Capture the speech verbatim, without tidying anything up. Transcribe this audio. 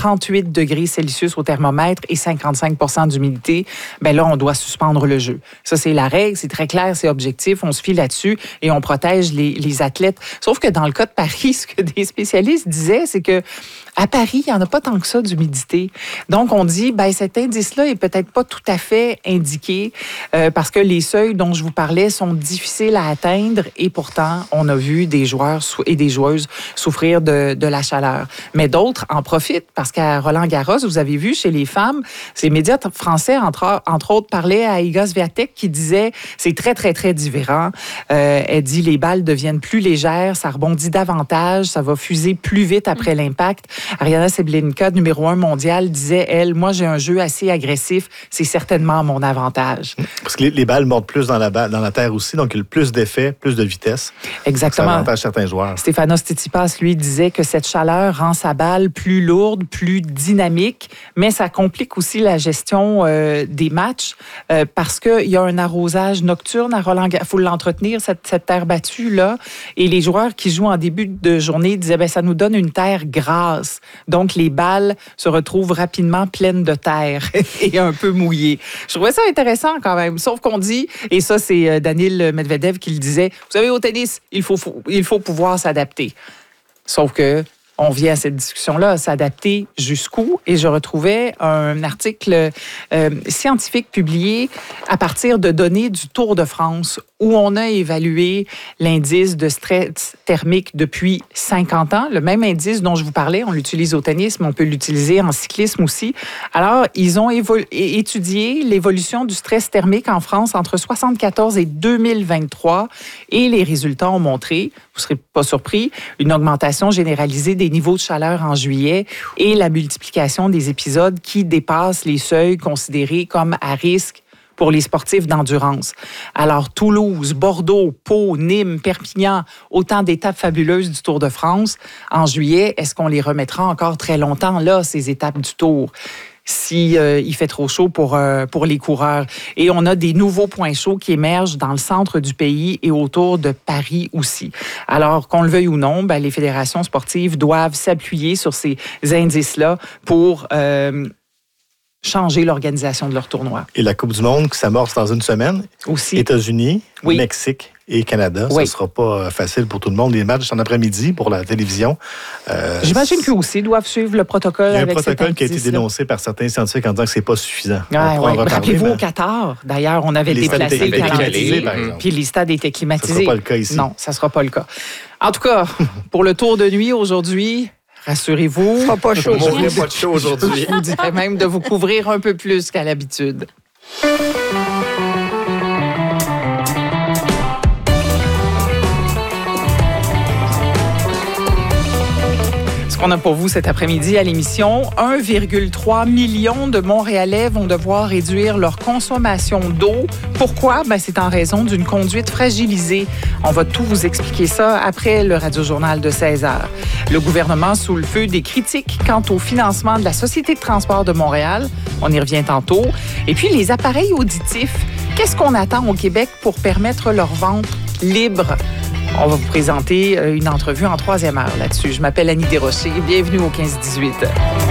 trente-huit degrés Celsius au thermomètre et cinquante-cinq pour cent d'humidité, ben là, on doit suspendre le jeu. Ça, c'est la règle, c'est très clair, c'est objectif, on se fie là-dessus et on protège les, les athlètes. Sauf que dans le cas de Paris, ce que des spécialistes disaient, c'est que à Paris, il n'y en a pas tant que ça d'humidité. Donc, on dit, ben cet indice-là est peut-être pas tout à fait indiqué euh, parce que les seuils dont je vous parlais sont difficiles à atteindre et pourtant, on a vu des joueurs et des joueuses souffrir de, de la chaleur. Mais d'autres en profitent parce qu'à Roland-Garros, vous avez vu chez les femmes, ces médias français, entre, entre autres, parlaient à Iga Swiatek qui disait, c'est très, très, très différent. Euh, elle dit, les balles deviennent plus légères, ça rebondit davantage, ça va fuser plus vite après l'impact. Ariana Sabalenka, numéro un mondial, disait, elle, moi, j'ai un jeu assez agressif, c'est certainement mon avantage. Parce que les, les balles mordent plus dans la, dans la terre aussi, donc il y a plus d'effet, plus de vitesse. Exactement. Ça avantage certains joueurs. Stefanos Tsitsipas, lui, disait que cette chaleur rend sa balle plus lourde, plus dynamique, mais ça complique aussi la gestion euh, des matchs euh, parce qu'il y a un arrosage nocturne à Roland-Garros. Il faut l'entretenir, cette, cette terre battue-là. Et les joueurs qui jouent en début de journée disaient, ben, ça nous donne une terre grasse. Donc, les balles se retrouvent rapidement pleines de terre et un peu mouillées. Je trouvais ça intéressant quand même. Sauf qu'on dit, et ça, c'est Daniil Medvedev qui le disait, vous savez, au tennis, il faut, il faut pouvoir s'adapter. Sauf que on vient à cette discussion-là, s'adapter jusqu'où? Et je retrouvais un article euh, scientifique publié à partir de données du Tour de France où on a évalué l'indice de stress thermique depuis cinquante ans. Le même indice dont je vous parlais, on l'utilise au tennis, mais on peut l'utiliser en cyclisme aussi. Alors, ils ont évolu- étudié l'évolution du stress thermique en France entre soixante-quatorze et deux mille vingt-trois et les résultats ont montré, vous ne serez pas surpris, une augmentation généralisée des niveaux de chaleur en juillet et la multiplication des épisodes qui dépassent les seuils considérés comme à risque pour les sportifs d'endurance. Alors, Toulouse, Bordeaux, Pau, Nîmes, Perpignan, autant d'étapes fabuleuses du Tour de France. En juillet, est-ce qu'on les remettra encore très longtemps, là, ces étapes du Tour? si euh, il fait trop chaud pour, euh, pour les coureurs. Et on a des nouveaux points chauds qui émergent dans le centre du pays et autour de Paris aussi. Alors, qu'on le veuille ou non, ben, les fédérations sportives doivent s'appuyer sur ces indices-là pour euh, changer l'organisation de leur tournoi. Et la Coupe du monde qui s'amorce dans une semaine. Aussi. États-Unis, oui. Mexique et Canada. Oui. Ce ne sera pas facile pour tout le monde. Les matchs en après-midi pour la télévision. Euh, J'imagine qu'eux aussi doivent suivre le protocole. Il y a un avec protocole qui a été dénoncé par certains scientifiques en disant que ce n'est pas suffisant. Ah, ouais. Rappelez-vous, mais... au Qatar, d'ailleurs, on avait les déplacé le calendrier. Mmh. Puis les stades étaient climatisés. Ça ne sera pas le cas ici. Non, ça ne sera pas le cas. En tout cas, pour le tour de nuit aujourd'hui, rassurez-vous. Ça sera pas chaud. On ne pas de chaud aujourd'hui. Je vous dirais même de vous couvrir un peu plus qu'à l'habitude. On a pour vous cet après-midi à l'émission. un virgule trois million de Montréalais vont devoir réduire leur consommation d'eau. Pourquoi? Ben, c'est en raison d'une conduite fragilisée. On va tout vous expliquer ça après le Radio-Journal de seize heures. Le gouvernement sous le feu des critiques quant au financement de la Société de transport de Montréal. On y revient tantôt. Et puis, les appareils auditifs. Qu'est-ce qu'on attend au Québec pour permettre leur vente libre? On va vous présenter une entrevue en troisième heure là-dessus. Je m'appelle Annie Desrochers. Bienvenue au quinze dix-huit.